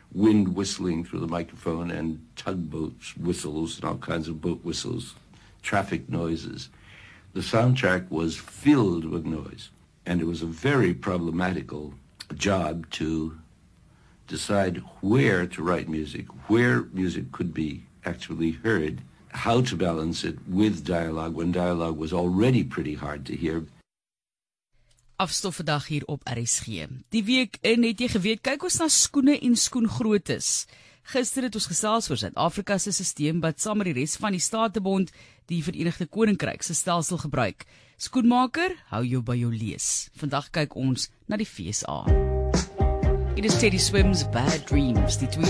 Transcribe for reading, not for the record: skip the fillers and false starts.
wind whistling through the microphone and tugboats whistles and all kinds of boat whistles, traffic noises. The soundtrack was filled with noise, and it was a very problematical job to decide where to write music, where music could be actually heard, how to balance it with dialogue when dialogue was already pretty hard to hear. Afstof vandag hier op RSG. Die week in het jy geweet, kyk ons na skoene en skoengrootes. Gister het ons gesels oor Suid-Afrika se stelsel wat saam met die res van die Statebond die Verenigde Koninkryk se stelsel gebruik. Skoenmaker, hou jou by jou lees. Vandag kyk ons na die FSA. It is Teddy Swims Bad Dreams, die